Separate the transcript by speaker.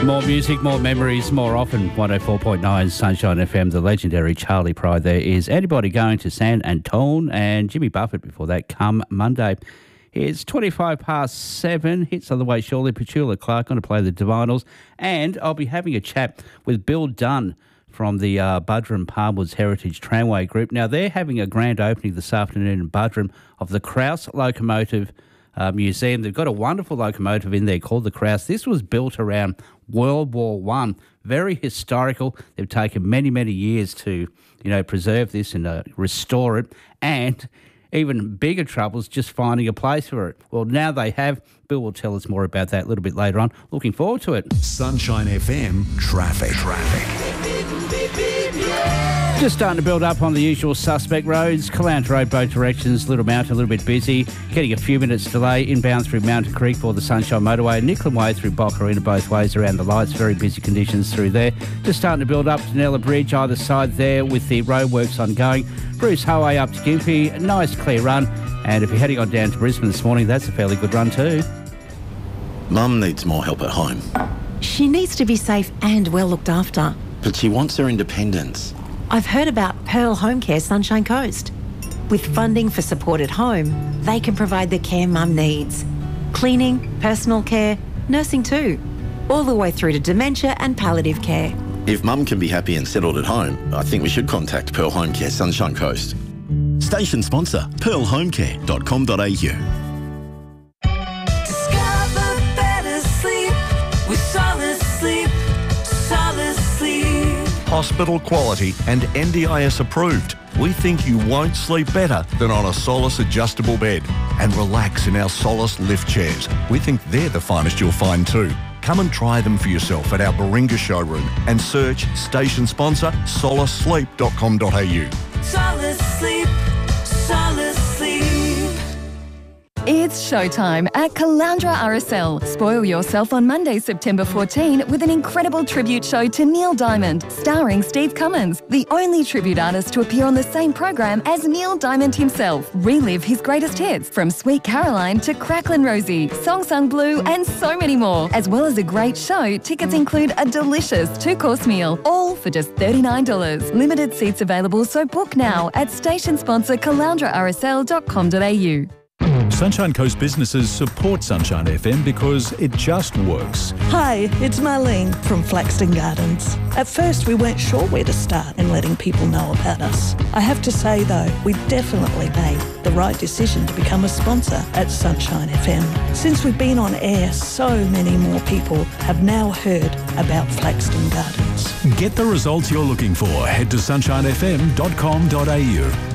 Speaker 1: More music, more memories, more often. 104.9 Sunshine FM, the legendary Charlie Pride there is. Anybody going to San Antone, and Jimmy Buffett before that come Monday. It's 25 past 7, hits on the way shortly. Petula Clark going to play the Divinals, and I'll be having a chat with Bill Dunn from the Buderim Palmwoods Heritage Tramway Group. Now, they're having a grand opening this afternoon in Buderim of the Krause Locomotive Museum. They've got a wonderful locomotive in there called the Krause. This was built around World War I. Very historical. They've taken many, many years to, preserve this and restore it. And even bigger troubles just finding a place for it. Well, now they have. Bill will tell us more about that a little bit later on. Looking forward to it.
Speaker 2: Sunshine FM Traffic.
Speaker 1: Just starting to build up on the usual suspect roads. Caloundra Road, both directions. Little Mountain, a little bit busy. Getting a few minutes delay inbound through Mountain Creek for the Sunshine Motorway. Nicklin Way through Boccarina both ways around the lights. Very busy conditions through there. Just starting to build up to Nella Bridge either side there with the roadworks ongoing. Bruce Highway up to Gympie. Nice clear run. And if you're heading on down to Brisbane this morning, that's a fairly good run too.
Speaker 3: Mum needs more help at home.
Speaker 4: She needs to be safe and well looked after.
Speaker 3: But she wants her independence.
Speaker 4: I've heard about Pearl Home Care Sunshine Coast. With funding for support at home, they can provide the care Mum needs. Cleaning, personal care, nursing too. All the way through to dementia and palliative care.
Speaker 3: If Mum can be happy and settled at home, I think we should contact Pearl Home Care Sunshine Coast. Station sponsor, pearlhomecare.com.au.
Speaker 2: Hospital quality and NDIS approved. We think you won't sleep better than on a Solace adjustable bed. And relax in our Solace lift chairs. We think they're the finest you'll find too. Come and try them for yourself at our Baringa showroom and search station sponsor solacesleep.com.au.
Speaker 5: Solace Sleep, Solace Sleep.
Speaker 6: It's showtime at Caloundra RSL. Spoil yourself on Monday, September 14 with an incredible tribute show to Neil Diamond, starring Steve Cummins, the only tribute artist to appear on the same program as Neil Diamond himself. Relive his greatest hits from Sweet Caroline to Cracklin' Rosie, Song Sung Blue and so many more. As well as a great show, tickets include a delicious 2-course meal, all for just $39. Limited seats available, so book now at station sponsor caloundrarsl.com.au.
Speaker 7: Sunshine Coast businesses support Sunshine FM because it just works.
Speaker 8: Hi, it's Marlene from Flaxton Gardens. At first, we weren't sure where to start in letting people know about us. I have to say, though, we definitely made the right decision to become a sponsor at Sunshine FM. Since we've been on air, so many more people have now heard about Flaxton Gardens.
Speaker 7: Get the results you're looking for. Head to sunshinefm.com.au.